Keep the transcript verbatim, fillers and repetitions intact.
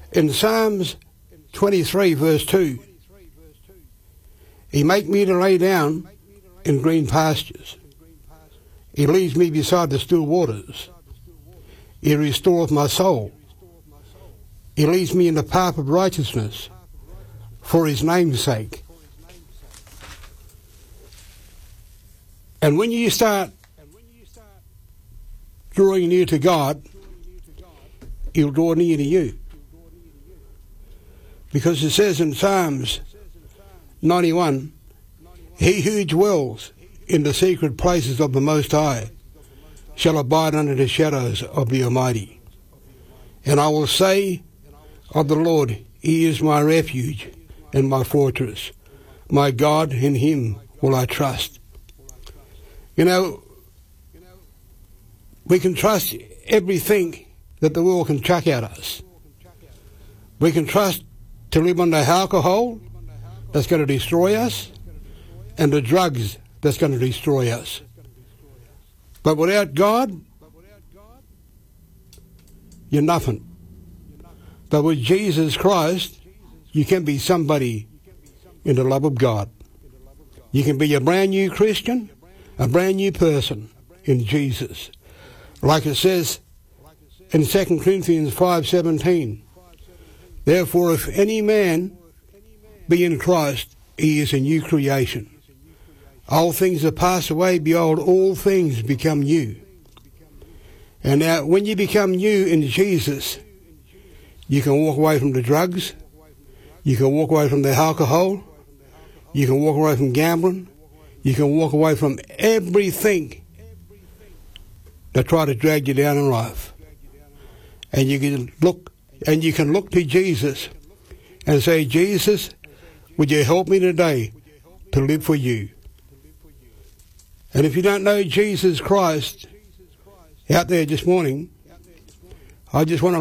In Psalms twenty-three, verse two, He make me to lay down in green pastures. He leads me beside the still waters. He restoreth my soul. He leads me in the path of righteousness for His name's sake. And when you start drawing near to God, He'll draw near to you. Because it says in Psalms ninety-one, He who dwells in the secret places of the Most High shall abide under the shadows of the Almighty. And I will say of the Lord, He is my refuge and my fortress. My God, in Him will I trust. You know, we can trust everything that the world can chuck at us. We can trust to live on the alcohol that's going to destroy us and the drugs that's going to destroy us. But without God, you're nothing. But with Jesus Christ, you can be somebody in the love of God. You can be a brand new Christian, a brand new person in Jesus. Like it says in Second Corinthians five seventeen, therefore if any man be in Christ, he is a new creation. All things are passed away, behold, all things become new. And now when you become new in Jesus, you can walk away from the drugs, you can walk away from the alcohol, you can walk away from gambling, you can walk away from everything that try to drag you down in life. And you can look and you can look to Jesus and say, Jesus, would you help me today to live for you? And if you don't know Jesus Christ out there this morning, I just want to